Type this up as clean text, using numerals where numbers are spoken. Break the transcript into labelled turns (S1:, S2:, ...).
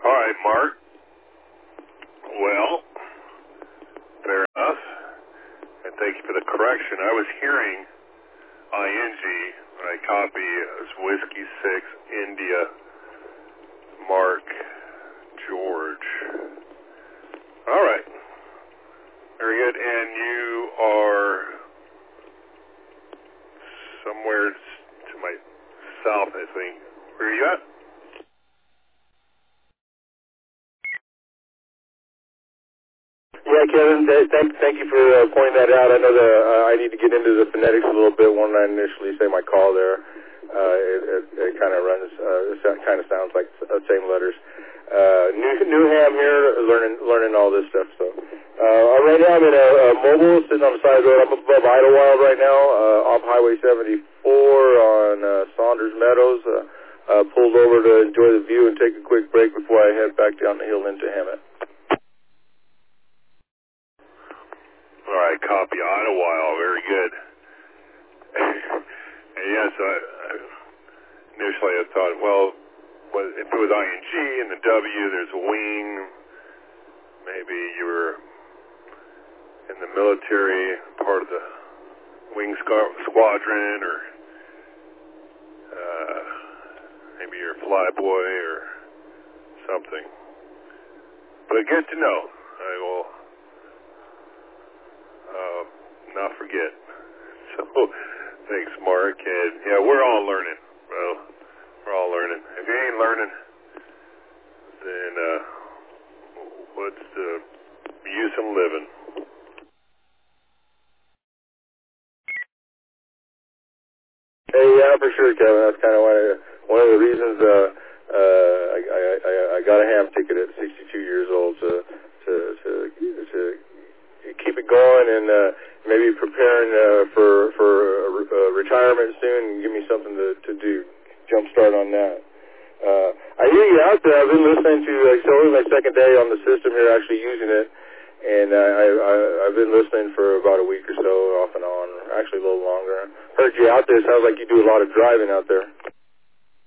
S1: All right, Mark. Well, fair enough. And thank you for the correction. I was hearing ING when I copy as Whiskey 6 India Mark George. All right. Very good. And you are somewhere to my south, I think. Where are you at?
S2: Yeah, Kevin, thank you for pointing that out. I know I need to get into the phonetics a little bit when I initially say my call there. It kind of runs, kind of sounds like the same letters. Newham here, learning all this stuff. So, right now I'm in a mobile sitting on the side of the road. I'm above Idlewild right now, off Highway 74 on Saunders Meadows. Pulled over to enjoy the view and take a quick break before I head back down the hill into Hemet.
S1: All right, copy Idlewild. Very good. And yes, initially I thought, well, if it was ING and the W, there's a wing. Maybe you were in the military, part of the wing squadron, or maybe you're a flyboy or something. But good to know. I will not forget. So, thanks, Mark. And yeah, we're all learning. Well, we're all learning. If you ain't learning, then what's the use in living?
S2: Hey, yeah, for sure, Kevin. That's kind of one of the reasons I got a ham ticket at 62 years old to keep it going and maybe preparing for retirement soon and give me something to do. Jumpstart on that. I hear you out there. I've been listening to, so it was my second day on the system here, actually using it, and I've been listening for about a week or so, off and on, actually a little longer. Heard you out there. Sounds like you do a lot of driving out there.